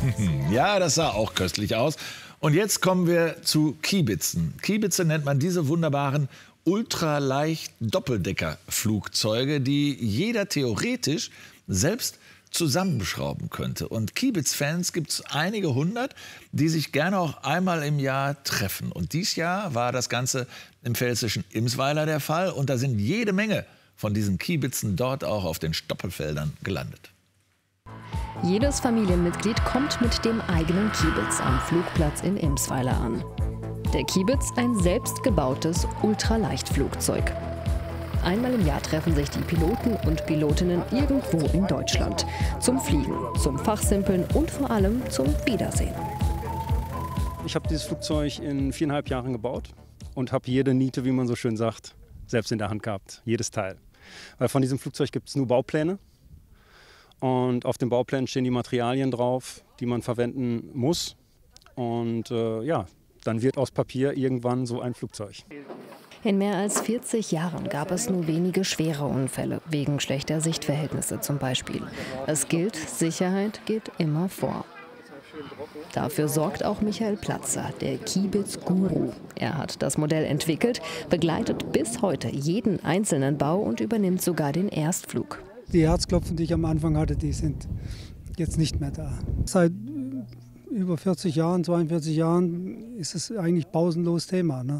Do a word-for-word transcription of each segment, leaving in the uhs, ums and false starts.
Ja, das sah auch köstlich aus. Und jetzt kommen wir zu Kiebitzen. Kiebitze nennt man diese wunderbaren ultraleicht Doppeldecker-Flugzeuge, die jeder theoretisch selbst zusammenschrauben könnte. Und Kiebitz-Fans gibt es einige hundert, die sich gerne auch einmal im Jahr treffen. Und dieses Jahr war das Ganze im pfälzischen Imsweiler der Fall. Und da sind jede Menge von diesen Kiebitzen dort auch auf den Stoppelfeldern gelandet. Jedes Familienmitglied kommt mit dem eigenen Kiebitz am Flugplatz in Imsweiler an. Der Kiebitz, ein selbstgebautes Ultraleichtflugzeug. Einmal im Jahr treffen sich die Piloten und Pilotinnen irgendwo in Deutschland. Zum Fliegen, zum Fachsimpeln und vor allem zum Wiedersehen. Ich habe dieses Flugzeug in viereinhalb Jahren gebaut und habe jede Niete, wie man so schön sagt, selbst in der Hand gehabt. Jedes Teil. Weil von diesem Flugzeug gibt es nur Baupläne. Und auf den Bauplänen stehen die Materialien drauf, die man verwenden muss. Und äh, ja, dann wird aus Papier irgendwann so ein Flugzeug. In mehr als vierzig Jahren gab es nur wenige schwere Unfälle, wegen schlechter Sichtverhältnisse zum Beispiel. Es gilt, Sicherheit geht immer vor. Dafür sorgt auch Michael Platzer, der Kiebitz-Guru. Er hat das Modell entwickelt, begleitet bis heute jeden einzelnen Bau und übernimmt sogar den Erstflug. Die Herzklopfen, die ich am Anfang hatte, die sind jetzt nicht mehr da. Seit über vierzig Jahren, zweiundvierzig Jahren ist es eigentlich pausenlos Thema, ne?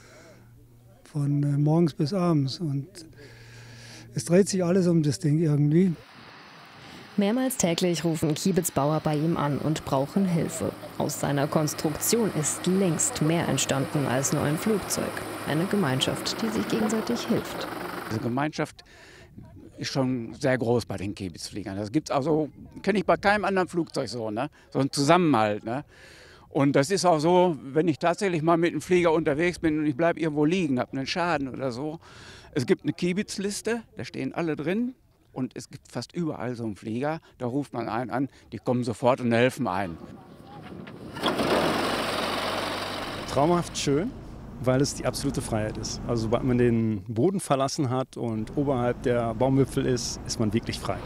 Von äh, morgens bis abends. Und es dreht sich alles um das Ding irgendwie. Mehrmals täglich rufen Kiebitzbauer bei ihm an und brauchen Hilfe. Aus seiner Konstruktion ist längst mehr entstanden als nur ein Flugzeug. Eine Gemeinschaft, die sich gegenseitig hilft. Diese Gemeinschaft ist schon sehr groß bei den Kiebitzfliegern. Das gibt's also, kenne ich bei keinem anderen Flugzeug so, ne? So ein Zusammenhalt, ne? Und das ist auch so, wenn ich tatsächlich mal mit einem Flieger unterwegs bin und ich bleibe irgendwo liegen, habe einen Schaden oder so. Es gibt eine Kiebitz-Liste, da stehen alle drin. Und es gibt fast überall so einen Flieger, da ruft man einen an, die kommen sofort und helfen ein. Traumhaft schön, weil es die absolute Freiheit ist. Also sobald man den Boden verlassen hat und oberhalb der Baumwipfel ist, ist man wirklich frei.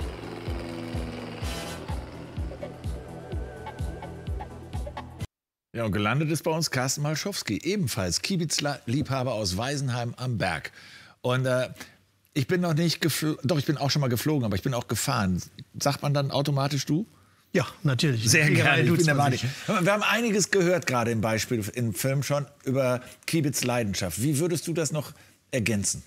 Ja, und gelandet ist bei uns Carsten Malschowski, ebenfalls Kiebitz-Liebhaber aus Weisenheim am Berg. Und äh, ich bin noch nicht geflogen, doch ich bin auch schon mal geflogen, aber ich bin auch gefahren. Sagt man dann automatisch du? Ja, natürlich. Sehr gerne, ich bin der Mann. Wir haben einiges gehört, gerade im Beispiel im Film schon, über Kiebitz Leidenschaft. Wie würdest du das noch ergänzen?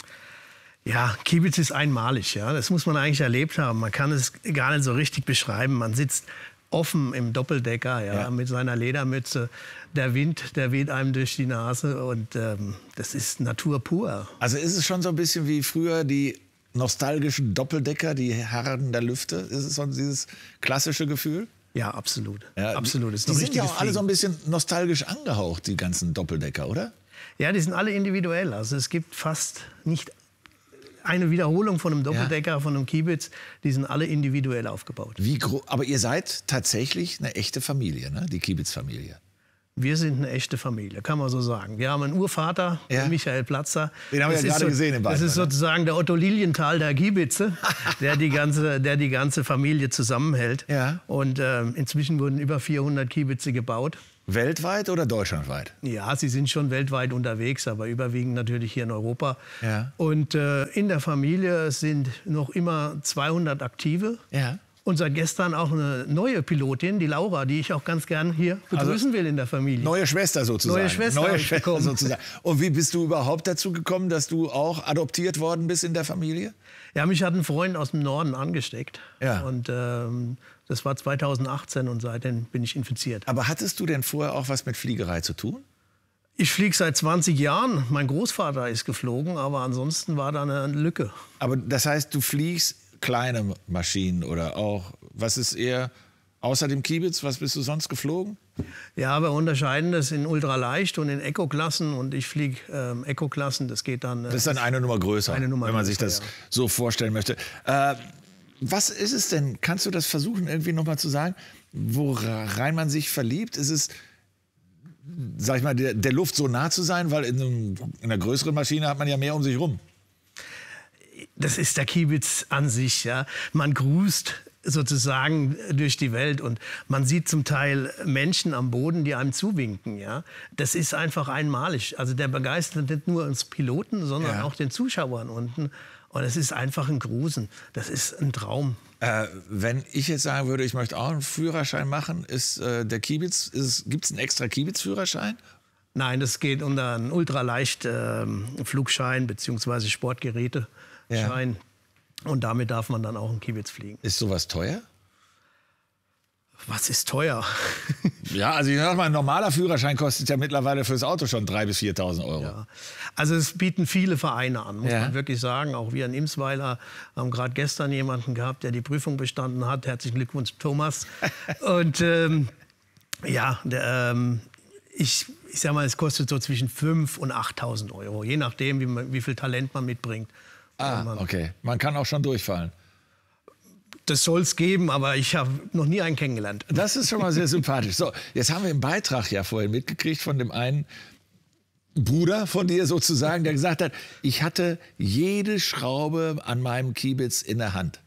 Ja, Kiebitz ist einmalig. Ja. Das muss man eigentlich erlebt haben. Man kann es gar nicht so richtig beschreiben. Man sitzt offen im Doppeldecker, ja, ja, mit seiner Ledermütze. Der Wind, der weht einem durch die Nase und ähm, das ist Natur pur. Also ist es schon so ein bisschen wie früher die nostalgischen Doppeldecker, die Herren der Lüfte? Ist es so dieses klassische Gefühl? Ja, absolut. Ja, absolut. Die, die sind ja auch alle so ein bisschen nostalgisch angehaucht, die ganzen Doppeldecker, oder? Ja, die sind alle individuell. Also es gibt fast nicht eine Wiederholung von einem Doppeldecker, ja, von einem Kiebitz. Die sind alle individuell aufgebaut. Wie gro- Aber ihr seid tatsächlich eine echte Familie, ne? Die Kiebitz-Familie. Wir sind eine echte Familie, kann man so sagen. Wir haben einen Urvater, ja, Michael Platzer. Den haben wir ja gerade so, gesehen im Beitrag. Das ist sozusagen der Otto Lilienthal der Kiebitze, der die ganze, der die ganze Familie zusammenhält. Ja. Und äh, inzwischen wurden über vierhundert Kiebitze gebaut. Weltweit oder deutschlandweit? Ja, sie sind schon weltweit unterwegs, aber überwiegend natürlich hier in Europa. Ja. Und äh, in der Familie sind noch immer zweihundert Aktive. Ja. Und seit gestern auch eine neue Pilotin, die Laura, die ich auch ganz gern hier begrüßen also, will in der Familie. Neue Schwester sozusagen. Neue Schwester, neue Schwester sozusagen. Und wie bist du überhaupt dazu gekommen, dass du auch adoptiert worden bist in der Familie? Ja, mich hat ein Freund aus dem Norden angesteckt. Ja. Und ähm, das war zweitausendachtzehn und seitdem bin ich infiziert. Aber hattest du denn vorher auch was mit Fliegerei zu tun? Ich fliege seit zwanzig Jahren. Mein Großvater ist geflogen, aber ansonsten war da eine Lücke. Aber das heißt, du fliegst kleine Maschinen oder auch, was ist eher außer dem Kiebitz, was bist du sonst geflogen? Ja, wir unterscheiden das in Ultraleicht und in Eco-Klassen und ich fliege ähm, Eco-Klassen, das geht dann... Äh, das ist dann eine Nummer größer, eine Nummer wenn man größer, sich das ja. so vorstellen möchte. Äh, was ist es denn, kannst du das versuchen irgendwie noch mal zu sagen, worein man sich verliebt? Ist es, sag ich mal, der, der Luft so nah zu sein, weil in, einem, in einer größeren Maschine hat man ja mehr um sich rum. Das ist der Kiebitz an sich. Ja. Man grüßt sozusagen durch die Welt und man sieht zum Teil Menschen am Boden, die einem zuwinken. Ja? Das ist einfach einmalig. Also der begeistert nicht nur uns Piloten, sondern Ja. auch den Zuschauern unten. Und es ist einfach ein Grusen. Das ist ein Traum. Äh, wenn ich jetzt sagen würde, ich möchte auch einen Führerschein machen, ist äh, der Kiebitz, gibt es einen extra Kiebitz-Führerschein? Nein, das geht unter einen ultraleicht ähm, Flugschein bzw. Sportgeräteschein. Und damit darf man dann auch einen Kiebitz fliegen. Ist sowas teuer? Was ist teuer? Ja, also ich sag mal, ein normaler Führerschein kostet ja mittlerweile fürs Auto schon dreitausend bis viertausend Euro. Ja. Also es bieten viele Vereine an, muss Ja. man wirklich sagen. Auch wir in Imsweiler haben gerade gestern jemanden gehabt, der die Prüfung bestanden hat. Herzlichen Glückwunsch, Thomas. Und ähm, ja, der, ähm, ich, ich sag mal, es kostet so zwischen fünftausend und achttausend Euro, je nachdem, wie, man, wie viel Talent man mitbringt. Ah, man, okay. Man kann auch schon durchfallen. Das soll es geben, aber ich habe noch nie einen kennengelernt. Das ist schon mal sehr sympathisch. So, jetzt haben wir im Beitrag ja vorhin mitgekriegt von dem einen Bruder von dir sozusagen, der gesagt hat, ich hatte jede Schraube an meinem Kiebitz in der Hand.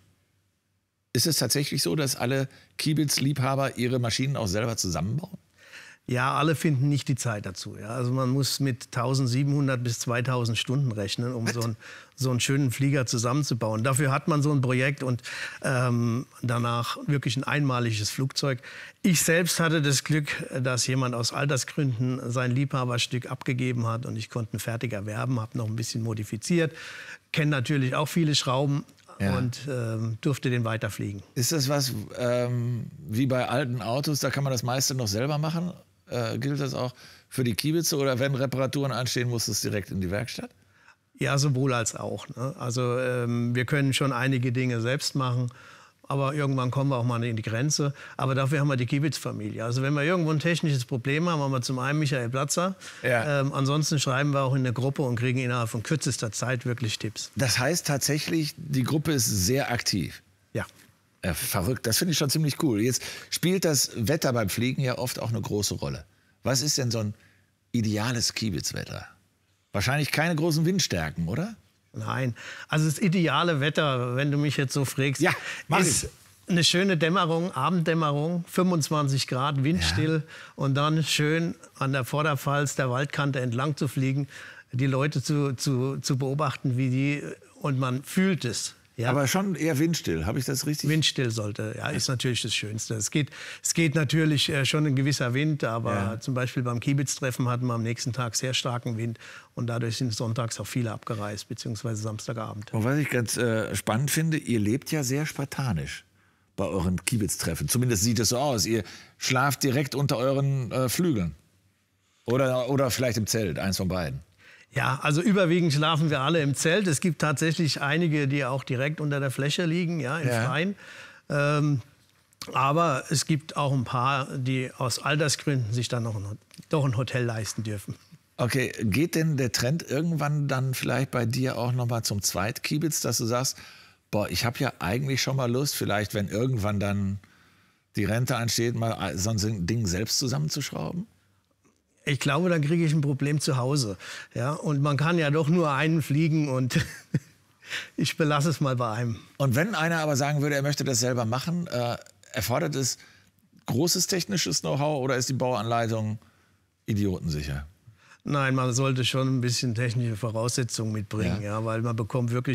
Ist es tatsächlich so, dass alle Kiebitz-Liebhaber ihre Maschinen auch selber zusammenbauen? Ja, alle finden nicht die Zeit dazu. Ja. Also man muss mit tausendsiebenhundert bis zweitausend Stunden rechnen, um so, ein, so einen schönen Flieger zusammenzubauen. Dafür hat man so ein Projekt und ähm, danach wirklich ein einmaliges Flugzeug. Ich selbst hatte das Glück, dass jemand aus Altersgründen sein Liebhaberstück abgegeben hat und ich konnte ihn fertig erwerben, habe noch ein bisschen modifiziert, kenne natürlich auch viele Schrauben. Ja. Und ähm, durfte den weiterfliegen. Ist das was ähm, wie bei alten Autos, da kann man das meiste noch selber machen? Äh, gilt das auch für die Kiebitze oder wenn Reparaturen anstehen, muss es direkt in die Werkstatt? Ja, sowohl als auch. Ne? Also ähm, wir können schon einige Dinge selbst machen, aber irgendwann kommen wir auch mal in die Grenze. Aber dafür haben wir die Kiebitz-Familie. Also wenn wir irgendwo ein technisches Problem haben, haben wir zum einen Michael Platzer. Ja. Ähm, ansonsten schreiben wir auch in eine Gruppe und kriegen innerhalb von kürzester Zeit wirklich Tipps. Das heißt tatsächlich, die Gruppe ist sehr aktiv. Ja. Ja, verrückt, das finde ich schon ziemlich cool. Jetzt spielt das Wetter beim Fliegen ja oft auch eine große Rolle. Was ist denn so ein ideales Kiebitzwetter? Wahrscheinlich keine großen Windstärken, oder? Nein, also das ideale Wetter, wenn du mich jetzt so fragst, Ja, mach ist ich. eine schöne Dämmerung, Abenddämmerung, fünfundzwanzig Grad, windstill und dann schön an der Vorderpfalz der Waldkante entlang zu fliegen, die Leute zu, zu, zu beobachten, wie die, und man fühlt es. Ja. Aber schon eher windstill, habe ich das richtig? Windstill sollte, ja, ist natürlich das Schönste. Es geht, es geht natürlich äh, schon ein gewisser Wind, aber Ja. zum Beispiel beim Kiebitz-Treffen hatten wir am nächsten Tag sehr starken Wind und dadurch sind sonntags auch viele abgereist, beziehungsweise Samstagabend. Und was ich ganz äh, spannend finde, ihr lebt ja sehr spartanisch bei euren Kiebitz-Treffen. Zumindest sieht es so aus. Ihr schlaft direkt unter euren äh, Flügeln. Oder, oder vielleicht im Zelt, eins von beiden. Ja, also überwiegend schlafen wir alle im Zelt. Es gibt tatsächlich einige, die auch direkt unter der Fläche liegen, ja, im Ja. Freien. Ähm, aber es gibt auch ein paar, die aus Altersgründen sich dann noch ein, doch ein Hotel leisten dürfen. Okay, geht denn der Trend irgendwann dann vielleicht bei dir auch noch mal zum Zweitkiebitz, dass du sagst, boah, ich habe ja eigentlich schon mal Lust, vielleicht, wenn irgendwann dann die Rente ansteht, mal so ein Ding selbst zusammenzuschrauben? Ich glaube, dann kriege ich ein Problem zu Hause. Ja? Und man kann ja doch nur einen fliegen und ich belasse es mal bei einem. Und wenn einer aber sagen würde, er möchte das selber machen, äh, erfordert es großes technisches Know-how oder ist die Bauanleitung idiotensicher? Nein, man sollte schon ein bisschen technische Voraussetzungen mitbringen, Ja. ja, weil man bekommt wirklich